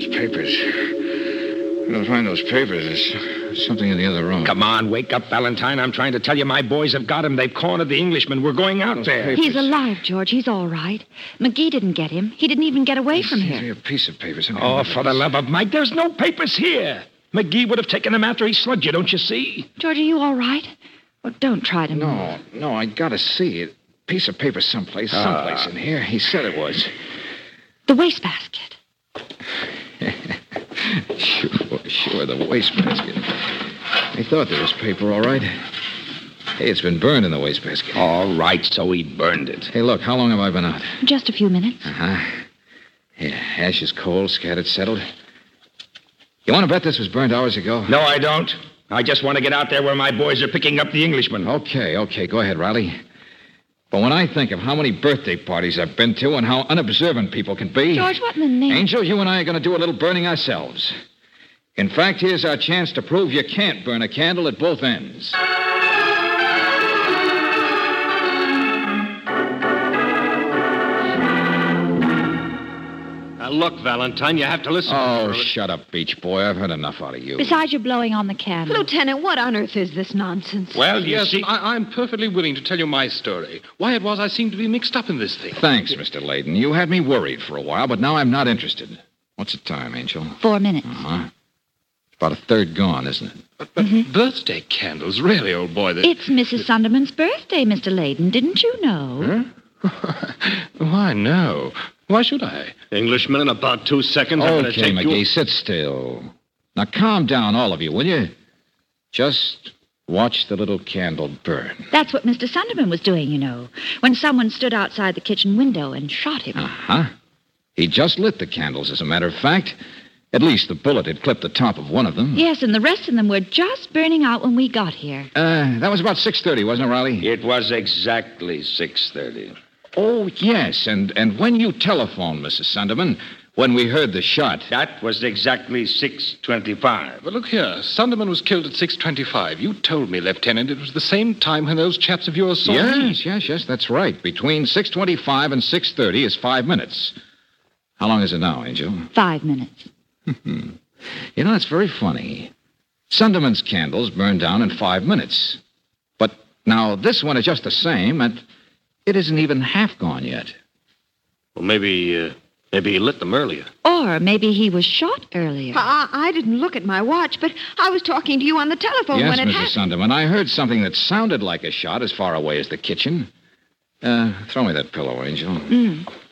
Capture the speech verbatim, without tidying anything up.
papers. I don't find those papers. There's something in the other room. Come on, wake up, Valentine. I'm trying to tell you my boys have got him. They've cornered the Englishman. We're going out there. Papers. He's alive, George. He's all right. McGee didn't get him. He didn't even get away from here. A piece of papers. Oh, for the love of Mike, there's no papers here. McGee would have taken him after he slugged you, don't you see? George, are you all right? Well, don't try to move. No, no, I gotta see it. Piece of paper someplace, someplace Ah. in here. He said it was. The wastebasket. Sure, sure, the wastebasket. He thought there was paper, all right. Hey, it's been burned in the wastebasket. All right, so he burned it. Hey, look, how long have I been out? Just a few minutes. Uh-huh. Yeah, ashes cold, scattered, settled. You want to bet this was burned hours ago? No, I don't. I just want to get out there where my boys are picking up the Englishman. Okay, okay, go ahead, Riley. But when I think of how many birthday parties I've been to and how unobservant people can be... George, what in the name... Angel, you and I are going to do a little burning ourselves. In fact, here's our chance to prove you can't burn a candle at both ends. Now, look, Valentine, you have to listen. Oh, shut up, Beach Boy. I've heard enough out of you. Besides, you're blowing on the candle. Lieutenant, what on earth is this nonsense? Well, you Yes, see... I, I'm perfectly willing to tell you my story. Why it was I seemed to be mixed up in this thing. Thanks, Mister Layden. You had me worried for a while, but now I'm not interested. What's the time, Angel? Four minutes. Uh-huh. It's about a third gone, isn't it? But, but birthday candles, really, old boy. They... It's Missus Sunderman's birthday, Mister Layden. Didn't you know? Huh? Why, no. Why should I? Englishman, in about two seconds, I'm going to Okay, take McGee, you... sit still. Now calm down, all of you, will you? Just watch the little candle burn. That's what Mister Sunderman was doing, you know, when someone stood outside the kitchen window and shot him. Uh-huh. He just lit the candles, as a matter of fact. At least the bullet had clipped the top of one of them. Yes, and the rest of them were just burning out when we got here. Uh, that was about six thirty, wasn't it, Riley? It was exactly six thirty. Oh, yes, and, and when you telephoned, Missus Sunderman, when we heard the shot... That was exactly six twenty-five. But look here, Sunderman was killed at six twenty-five. You told me, Lieutenant, it was the same time when those chaps of yours saw me. Yes, yes, yes, that's right. Between six twenty-five and six thirty is five minutes. How long is it now, Angel? Five minutes. You know, that's very funny. Sunderman's candles burned down in five minutes. But now this one is just the same, and it isn't even half gone yet. Well, maybe, uh, maybe he lit them earlier. Or maybe he was shot earlier. I, I didn't look at my watch, but I was talking to you on the telephone yes, when it Missus happened. Sunderman, I heard something that sounded like a shot as far away as the kitchen. Uh, throw me that pillow, Angel. Mm.